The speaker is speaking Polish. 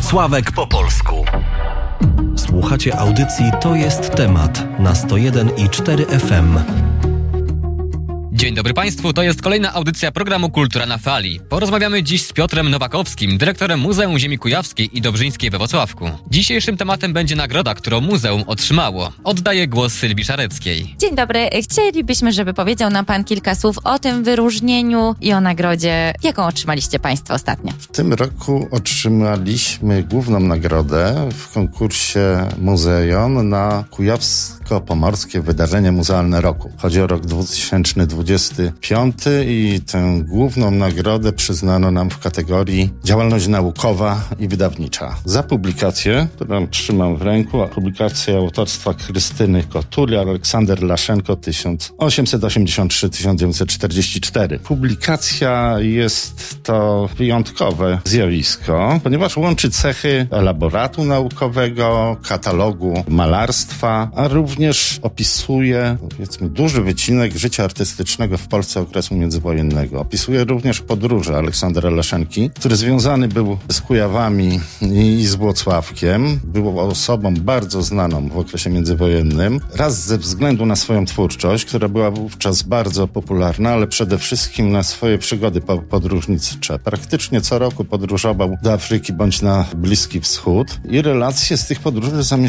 Włocławek po polsku. Słuchacie audycji To jest temat na 101,4 FM. Dzień dobry Państwu, to jest kolejna audycja programu Kultura na Fali. Porozmawiamy dziś z Piotrem Nowakowskim, dyrektorem Muzeum Ziemi Kujawskiej i Dobrzyńskiej we Włocławku. Dzisiejszym tematem będzie nagroda, którą muzeum otrzymało. Oddaję głos Sylwii Szareckiej. Dzień dobry, chcielibyśmy, żeby powiedział nam Pan kilka słów o tym wyróżnieniu i o nagrodzie, jaką otrzymaliście Państwo ostatnio. W tym roku otrzymaliśmy główną nagrodę w konkursie Muzeum na Kujawsko-Pomorskie Wydarzenie Muzealne Roku. Chodzi o rok 2025 i tę główną nagrodę przyznano nam w kategorii działalność naukowa i wydawnicza. Za publikację, którą trzymam w ręku, a publikacja autorstwa Krystyny Kotury, Aleksander Laszenko 1883-1944. Publikacja jest to wyjątkowe zjawisko, ponieważ łączy cechy elaboratu naukowego, katalogu malarstwa, a również opisuje, powiedzmy, duży wycinek życia artystycznego w Polsce okresu międzywojennego. Opisuje również podróże Aleksandra Laszenki, który związany był z Kujawami i z Włocławkiem. Był osobą bardzo znaną w okresie międzywojennym. Raz ze względu na swoją twórczość, która była wówczas bardzo popularna, ale przede wszystkim na swoje przygody podróżnicze. Praktycznie co roku podróżował do Afryki bądź na Bliski Wschód i relacje z tych podróży